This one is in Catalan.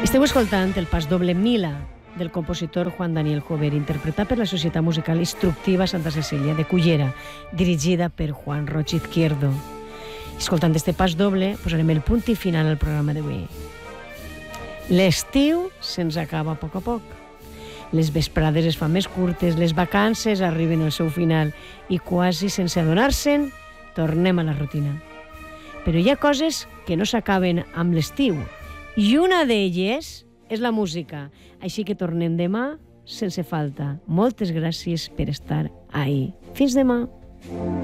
Esteu escoltant el pas doble Mila, del compositor Juan Daniel Jover, interpretat per la Societat Musical Instructiva Santa Cecília de Cullera, dirigida per Juan Roig Izquierdo. Escoltant este pas doble, posarem el punt i final al programa d'avui. L'estiu se'ns acaba a poc a poc. Les vesprades es fan més curtes, les vacances arriben al seu final i quasi sense adonar-se'n tornem a la rutina. Però hi ha coses que no s'acaben amb l'estiu i una d'elles és la música. Així que tornem demà sense falta. Moltes gràcies per estar ahí. Fins demà.